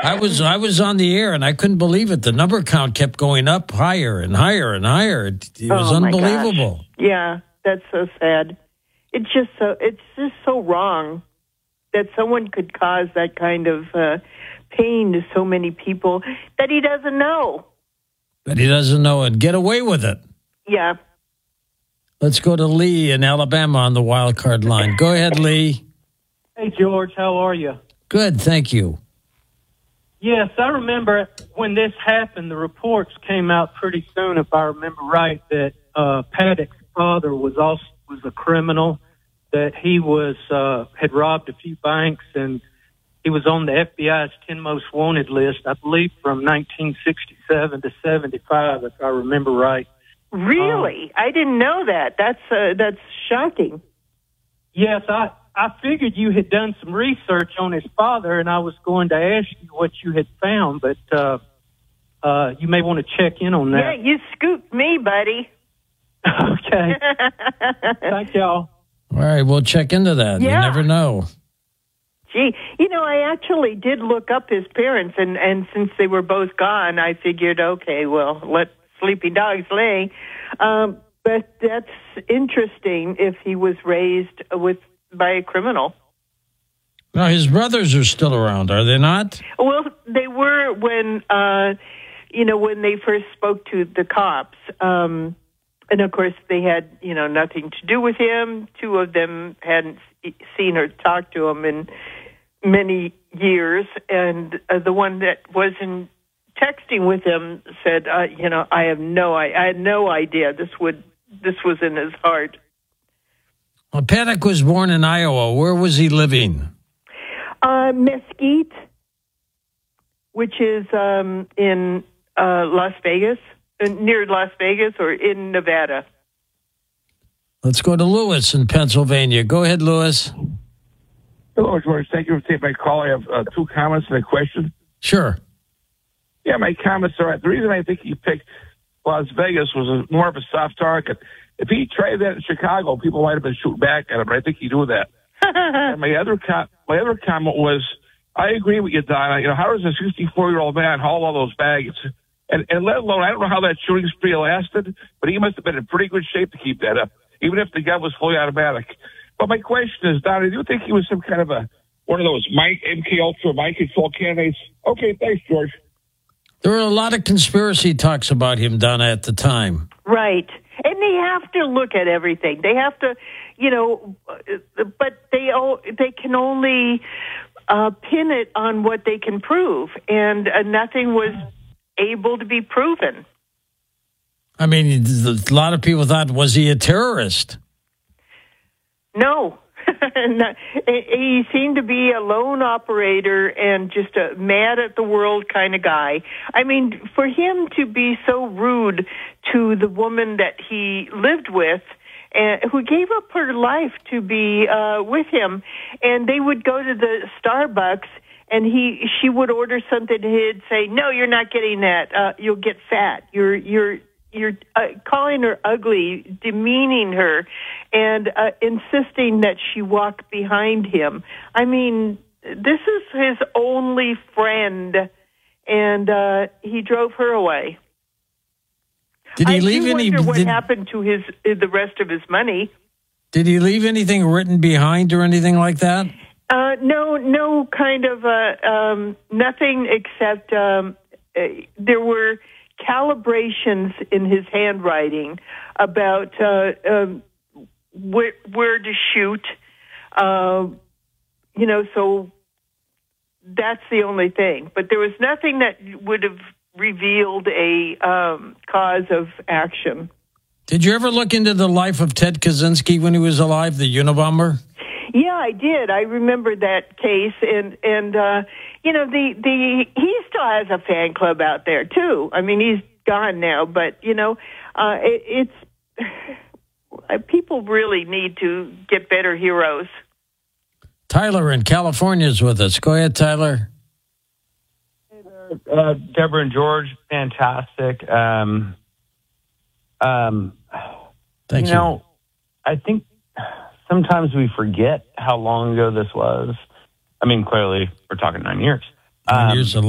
I was on the air and I couldn't believe it. The number count kept going up higher and higher and higher. It was unbelievable. Yeah, that's so sad. It's just so wrong that someone could cause that kind of pain to so many people that he doesn't know. That he doesn't know and get away with it. Yeah. Let's go to Lee in Alabama on the wild card line. Go ahead, Lee. Hey, George, how are you? Good, thank you. Yes, I remember when this happened, the reports came out pretty soon, if I remember right, that Paddock's father was a criminal, that he had robbed a few banks, and he was on the FBI's 10 most wanted list, I believe, from 1967 to 75, if I remember right. Really? I didn't know that. That's shocking. Yes, I figured you had done some research on his father, and I was going to ask you what you had found, but you may want to check in on that. Yeah, you scooped me, buddy. Okay. Thank y'all. All right, we'll check into that. Yeah. You never know. Gee, I actually did look up his parents, and since they were both gone, I figured, okay, well, let sleepy dogs lay. But that's interesting if he was raised by a criminal. Now, his brothers are still around, are they not? Well, they were when they first spoke to the cops. And, of course, they had, nothing to do with him. Two of them hadn't seen or talked to him in many years. And the one that wasn't texting with him said, I had no idea this was in his heart. Well, Paddock was born in Iowa. Where was he living? Mesquite, which is in Las Vegas, near Las Vegas or in Nevada. Let's go to Lewis in Pennsylvania. Go ahead, Lewis. Hello, George. Thank you for taking my call. I have two comments and a question. Sure. Yeah, my comments are the reason I think he picked Las Vegas was more of a soft target. If he tried that in Chicago, people might have been shooting back at him, but I think he knew that. And my other comment was, I agree with you, Donna. How does a 64-year-old man haul all those bags? And let alone, I don't know how that shooting spree lasted, but he must have been in pretty good shape to keep that up, even if the gun was fully automatic. But my question is, Donna, do you think he was some kind of one of those MK Ultra mind control candidates? Okay, thanks, George. There were a lot of conspiracy talks about him, Donna, at the time. Right. And they have to look at everything. They have to, but they can only pin it on what they can prove. And nothing was able to be proven. I mean, a lot of people thought, was he a terrorist? No. He seemed to be a lone operator and just a mad at the world kind of guy. I mean, for him to be so rude to the woman that he lived with, who gave up her life to be with him, and they would go to the Starbucks, and she would order something, and he'd say, "No, you're not getting that. You'll get fat. You're calling her ugly, demeaning her, and insisting that she walk behind him. I mean, this is his only friend, and he drove her away. Did he leave any? What happened to the rest of his money? Did he leave anything written behind or anything like that? No, kind of nothing except there were calibrations in his handwriting about where to shoot. So that's the only thing. But there was nothing that would have revealed a cause of action. Did you ever look into the life of Ted Kaczynski when he was alive, the Unabomber? Yeah, I did. I remember that case, and he still has a fan club out there too. I mean, he's gone now, but it's people really need to get better heroes. Tyler in California is with us. Go ahead, Tyler. Hey there, Deborah and George, fantastic. Thank you. I think sometimes we forget how long ago this was. I mean, clearly, we're talking 9 years. 9 years